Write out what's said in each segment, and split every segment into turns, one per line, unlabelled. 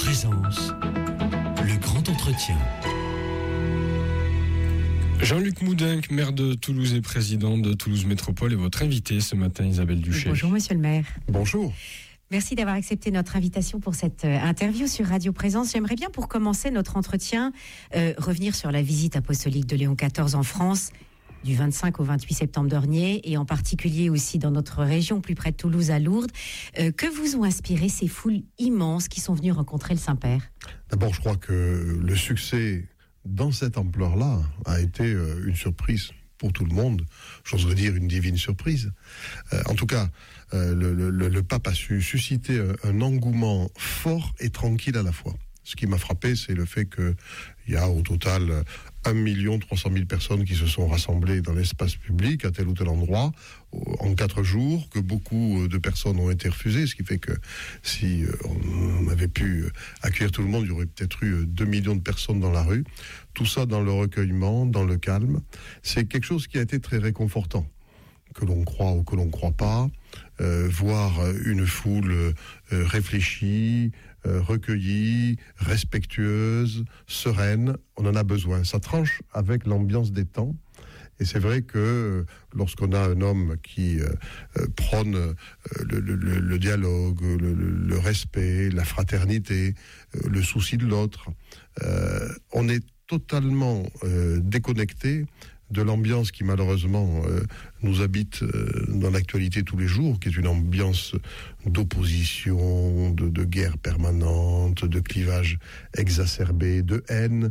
Présence, le grand entretien.
Jean-Luc Moudenc, maire de Toulouse et président de Toulouse Métropole, est votre invité ce matin, Isabelle Duché.
Bonjour monsieur le maire.
Bonjour.
Merci d'avoir accepté notre invitation pour cette interview sur Radio Présence. J'aimerais bien, pour commencer notre entretien, revenir sur la visite apostolique de Léon XIV en France du 25 au 28 septembre dernier, et en particulier aussi dans notre région, plus près de Toulouse, à Lourdes. Que vous ont inspiré ces foules immenses qui sont venues rencontrer le Saint-Père ?
D'abord, je crois que le succès dans cette ampleur-là a été une surprise pour tout le monde. J'oserais dire une divine surprise. En tout cas, le pape a su susciter un engouement fort et tranquille à la fois. Ce qui m'a frappé, c'est le fait qu'il y a au total 1 300 000 personnes qui se sont rassemblées dans l'espace public à tel ou tel endroit en 4 jours, que beaucoup de personnes ont été refusées, ce qui fait que si on avait pu accueillir tout le monde, il y aurait peut-être eu 2 millions de personnes dans la rue. Tout ça dans le recueillement, dans le calme. C'est quelque chose qui a été très réconfortant. Que l'on croit ou que l'on ne croit pas, voir une foule réfléchie, recueillie, respectueuse, sereine, on en a besoin. Ça tranche avec l'ambiance des temps. Et c'est vrai que lorsqu'on a un homme qui prône le dialogue, le respect, la fraternité, le souci de l'autre, on est totalement déconnecté de l'ambiance qui malheureusement nous habite dans l'actualité tous les jours, qui est une ambiance d'opposition, de guerre permanente, de clivage exacerbé, de haine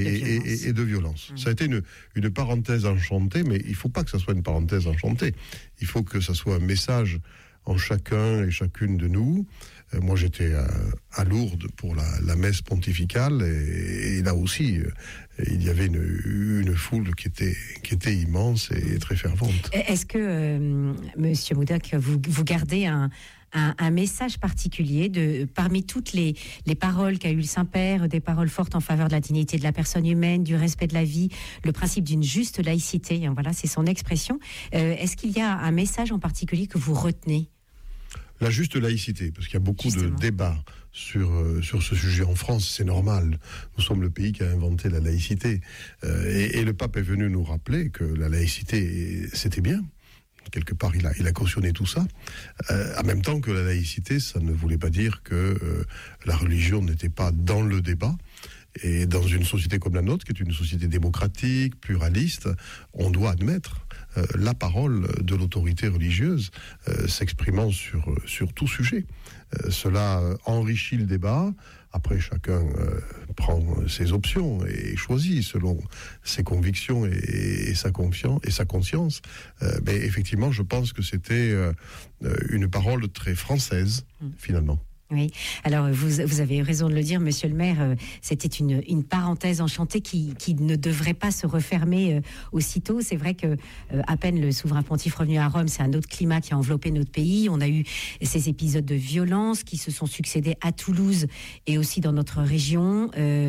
et de violence. Ça a été une parenthèse enchantée, mais il ne faut pas que ça soit une parenthèse enchantée. Il faut que ça soit un message en chacun et chacune de nous. Moi, j'étais à Lourdes pour la messe pontificale, et là aussi, il y avait une foule qui était immense et très fervente.
Est-ce que, Monsieur Moudenc, vous gardez un message particulier parmi toutes les paroles qu'a eu le Saint-Père, des paroles fortes en faveur de la dignité de la personne humaine, du respect de la vie, le principe d'une juste laïcité, hein, voilà, c'est son expression. Est-ce qu'il y a un message en particulier que vous retenez ?
La juste laïcité, parce qu'il y a beaucoup de débats sur ce sujet en France, c'est normal. Nous sommes le pays qui a inventé la laïcité. Et le pape est venu nous rappeler que la laïcité, c'était bien. Quelque part, il a cautionné tout ça. En même temps que la laïcité, ça ne voulait pas dire que la religion n'était pas dans le débat. Et dans une société comme la nôtre, qui est une société démocratique, pluraliste, on doit admettre la parole de l'autorité religieuse s'exprimant sur tout sujet. Cela enrichit le débat. Après, chacun prend ses options et choisit selon ses convictions et sa conscience. Mais effectivement, je pense que c'était une parole très française, finalement.
Oui, alors vous avez raison de le dire, monsieur le maire, c'était une parenthèse enchantée qui ne devrait pas se refermer aussitôt. C'est vrai que à peine le souverain pontife revenu à Rome, c'est un autre climat qui a enveloppé notre pays. On a eu ces épisodes de violence qui se sont succédés à Toulouse et aussi dans notre région.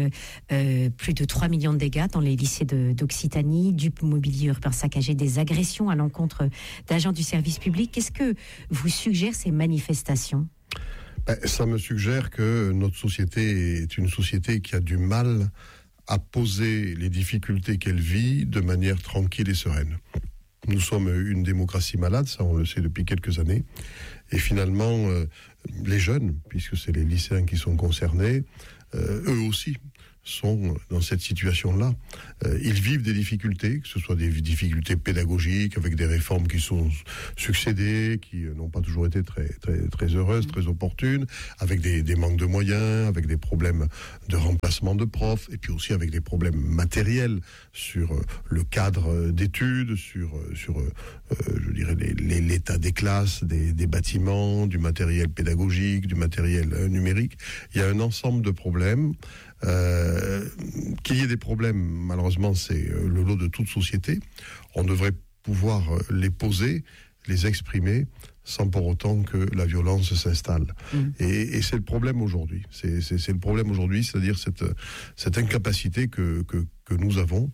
Plus de 3 millions de dégâts dans les lycées d'Occitanie, du mobilier urbain saccagé, des agressions à l'encontre d'agents du service public. Qu'est-ce que vous suggèrent ces manifestations ?
Ça me suggère que notre société est une société qui a du mal à poser les difficultés qu'elle vit de manière tranquille et sereine. Nous sommes une démocratie malade, ça on le sait depuis quelques années. Et finalement, les jeunes, puisque c'est les lycéens qui sont concernés, eux aussi sont dans cette situation-là. Ils vivent des difficultés, que ce soit des difficultés pédagogiques, avec des réformes qui sont succédées, qui n'ont pas toujours été très, très, très heureuses, très opportunes, avec des manques de moyens, avec des problèmes de remplacement de profs, et puis aussi avec des problèmes matériels sur le cadre d'études, sur je dirais, l'état des classes, des bâtiments, du matériel pédagogique, du matériel numérique. Il y a un ensemble de problèmes. Qu'il y ait des problèmes, malheureusement, c'est le lot de toute société. On devrait pouvoir les poser, les exprimer, sans pour autant que la violence s'installe. Et c'est le problème aujourd'hui. C'est le problème aujourd'hui, c'est-à-dire cette incapacité que nous avons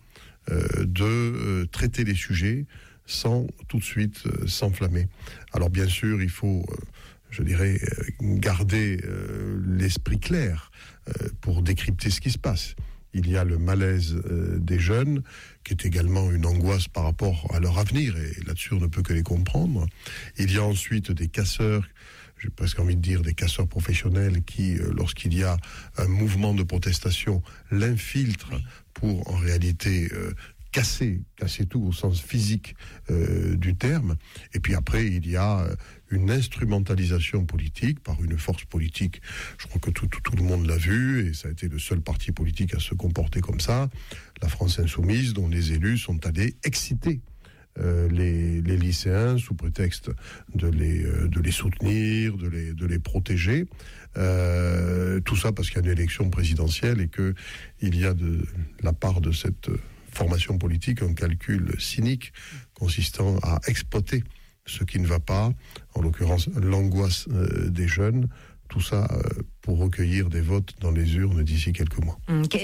de traiter les sujets sans tout de suite s'enflammer. Alors bien sûr, il faut je dirais, garder l'esprit clair pour décrypter ce qui se passe. Il y a le malaise des jeunes, qui est également une angoisse par rapport à leur avenir, et là-dessus on ne peut que les comprendre. Il y a ensuite des casseurs, j'ai presque envie de dire des casseurs professionnels qui, lorsqu'il y a un mouvement de protestation, l'infiltrent pour en réalité casser tout au sens physique du terme. Et puis après, il y a une instrumentalisation politique par une force politique. Je crois que tout le monde l'a vu, et ça a été le seul parti politique à se comporter comme ça. La France Insoumise, dont les élus sont allés exciter les lycéens sous prétexte de les soutenir, de les protéger. Tout ça parce qu'il y a une élection présidentielle et qu'il y a de la part de cette formation politique un calcul cynique consistant à exploiter ce qui ne va pas, en l'occurrence l'angoisse des jeunes, tout ça pour recueillir des votes dans les urnes d'ici quelques mois.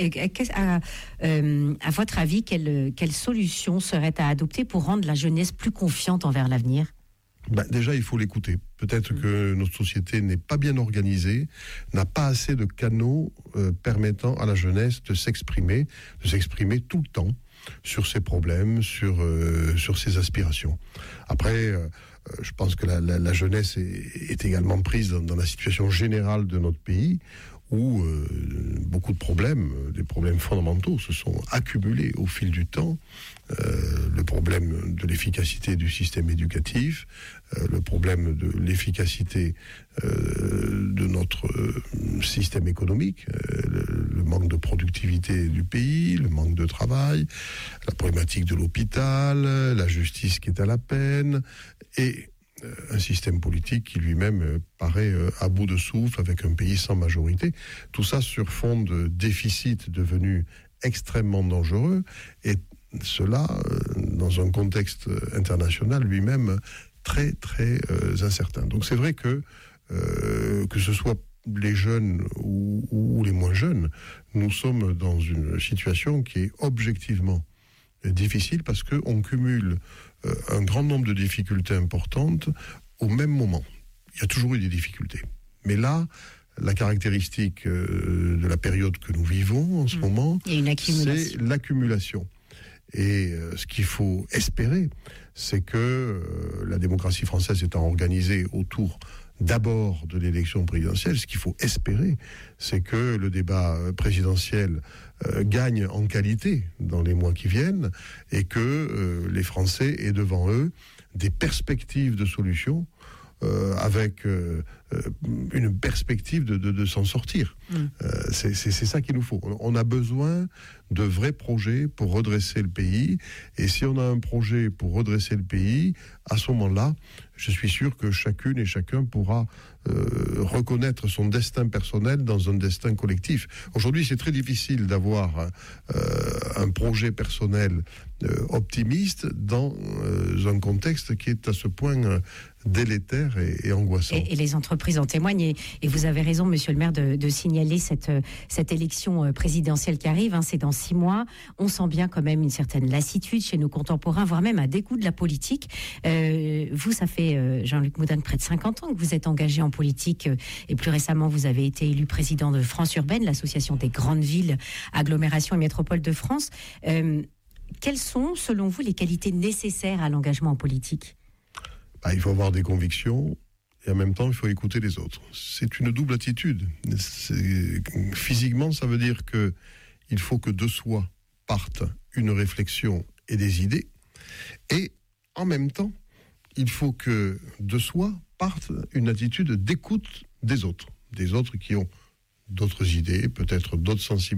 À votre avis, quelle solution serait à adopter pour rendre la jeunesse plus confiante envers l'avenir ?
Déjà, il faut l'écouter. Peut-être que notre société n'est pas bien organisée, n'a pas assez de canaux permettant à la jeunesse de s'exprimer tout le temps sur ses problèmes, sur ses aspirations. Après, je pense que la jeunesse est également prise dans la situation générale de notre pays, où beaucoup de problèmes, des problèmes fondamentaux, se sont accumulés au fil du temps. Le problème de l'efficacité du système éducatif, le problème de l'efficacité de notre système économique, le manque de productivité du pays, le manque de travail, la problématique de l'hôpital, la justice qui est à la peine, et un système politique qui lui-même paraît à bout de souffle, avec un pays sans majorité. Tout ça sur fond de déficit devenu extrêmement dangereux, et cela dans un contexte international lui-même très très incertain. Donc c'est vrai que ce soit les jeunes ou les moins jeunes, nous sommes dans une situation qui est objectivement difficile, parce qu'on cumule un grand nombre de difficultés importantes au même moment. Il y a toujours eu des difficultés. Mais là, la caractéristique de la période que nous vivons en ce moment, c'est l'accumulation. Et ce qu'il faut espérer, c'est que la démocratie française étant organisée autour d'abord de l'élection présidentielle, ce qu'il faut espérer, c'est que le débat présidentiel gagne en qualité dans les mois qui viennent, et que les Français aient devant eux des perspectives de solutions, avec une perspective de s'en sortir. C'est ça qu'il nous faut. On a besoin de vrais projets pour redresser le pays, et si on a un projet pour redresser le pays, à ce moment-là, je suis sûr que chacune et chacun pourra reconnaître son destin personnel dans un destin collectif. Aujourd'hui, c'est très difficile d'avoir un projet personnel optimiste dans un contexte qui est à ce point délétère et angoissant.
Et les entreprises en témoignent, et vous avez raison, monsieur le maire, de signaler cette élection présidentielle qui arrive, c'est dans 6 mois. On sent bien quand même une certaine lassitude chez nos contemporains, voire même un dégoût de la politique. Vous, ça fait, Jean-Luc Moudin, près de 50 ans que vous êtes engagé en politique, et plus récemment, vous avez été élu président de France Urbaine, l'association des grandes villes, agglomérations et métropoles de France. Quelles sont, selon vous, les qualités nécessaires à l'engagement en politique ?
Il faut avoir des convictions, et en même temps, il faut écouter les autres. C'est une double attitude. Physiquement, ça veut dire qu'il faut que de soi parte une réflexion et des idées, et en même temps, il faut que de soi parte une attitude d'écoute des autres qui ont d'autres idées, peut-être d'autres sensibilités.